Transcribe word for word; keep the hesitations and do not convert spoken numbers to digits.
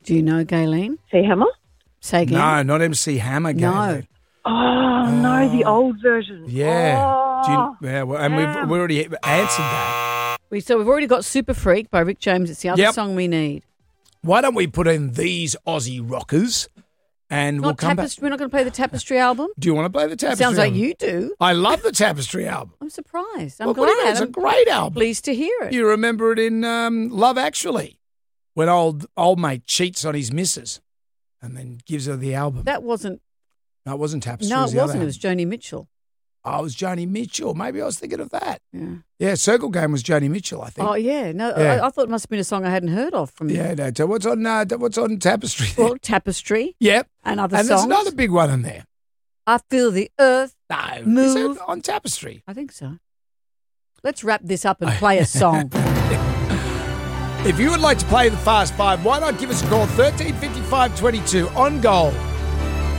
Do you know Gayleen? C Hammer? Say again. No, not M C Hammer, No. Gayleen. Oh, no, the old version. Yeah. Oh, Do you, yeah well, and damn. we've we already answered that. We, so we've already got Super Freak by Rick James. It's the other Yep. song we need. Why don't we put in These Aussie Rockers and we'll Not come Tapestry. We're not going to play the Tapestry album? back. Do you want to play the Tapestry Sounds like album? you do. I love the Tapestry album. I'm surprised. I'm Well, what do you mean? glad. It's a I'm great album. pleased to hear it. You remember it in um, Love Actually when old old mate cheats on his missus and then gives her the album. That wasn't. no, it wasn't Tapestry. No, was it the other wasn't. It was album. Joni Mitchell. Oh, it was Joni Mitchell. Maybe I was thinking of that. Yeah. Yeah, Circle Game was Joni Mitchell, I think. Oh yeah. No, Yeah. I, I thought it must have been a song I hadn't heard of from. Yeah, no. So what's on? Uh, what's on Tapestry? Well, Tapestry Yep. and other And songs. there's another big one in there. I feel the earth. No, Move. is it on Tapestry? I think so. Let's wrap this up and play a song. If you would like to play the Fast Five, why not give us a call thirteen fifty-five twenty-two on Gold.